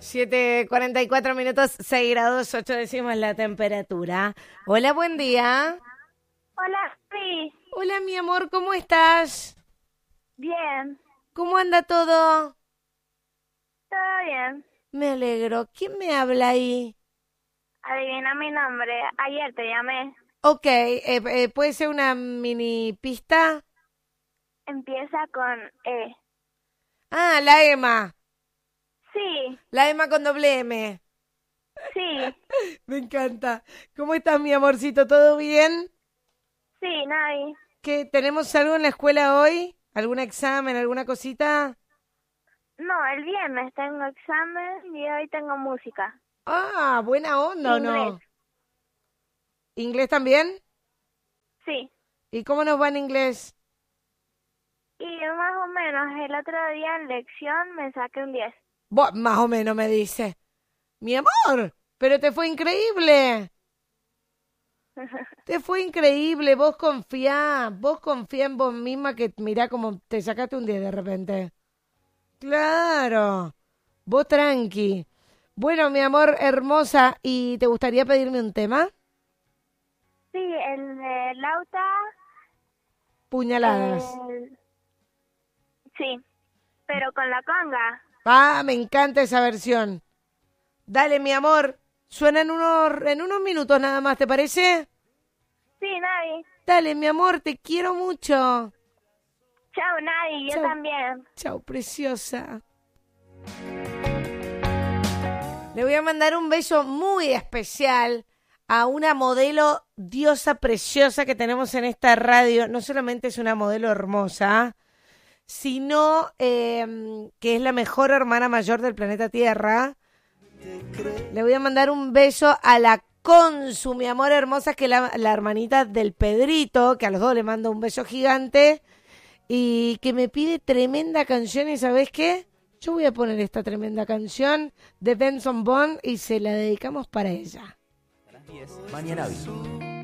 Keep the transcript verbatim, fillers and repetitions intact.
siete cuarenta y cuatro minutos, seis grados, ocho décimas la temperatura. Hola, buen día. Hola, sí. Hola, mi amor, ¿cómo estás? Bien. ¿Cómo anda todo? Todo bien. Me alegro. ¿Quién me habla ahí? Adivina mi nombre. Ayer te llamé. Ok, eh, eh, ¿puede ser una mini pista? Empieza con E. Ah, la Emma. Sí, La Emma con doble M. sí, Me encanta. ¿Cómo estás, mi amorcito? ¿Todo bien? sí, Navi. ¿Qué, tenemos algo en la escuela hoy? ¿Algún examen, alguna cosita? No, el viernes tengo examen y hoy tengo música. Ah, buena onda, ¿o Inglés. no? ¿Inglés también? Sí. ¿Y cómo nos va en inglés? Y más o menos el otro día en lección me saqué un diez. Buah, más o menos me dice. Mi amor, pero te fue increíble. Te fue increíble. Vos confía, vos confía en vos misma que mirá como te sacaste un diez de repente. Claro. Vos tranqui. Bueno, mi amor hermosa, ¿y te gustaría pedirme un tema? Sí, el de Lauta. Puñaladas. el- Sí, pero con la conga. Ah, me encanta esa versión. Dale, mi amor. Suena en unos, en unos minutos nada más, ¿te parece? Sí, Navi. Dale, mi amor, te quiero mucho. Chao, Navi. Yo Chau. también. Chau, preciosa. Le voy a mandar un beso muy especial a una modelo diosa preciosa que tenemos en esta radio. No solamente es una modelo hermosa, sino eh, que es la mejor hermana mayor del planeta Tierra. Le voy a mandar un beso a la Consu, mi amor hermosa, que es la, la hermanita del Pedrito, que a los dos le mando un beso gigante, y que me pide tremenda canción, y ¿sabes qué? Yo voy a poner esta tremenda canción de Benson Boone y se la dedicamos para ella. A las diez, mañana vi.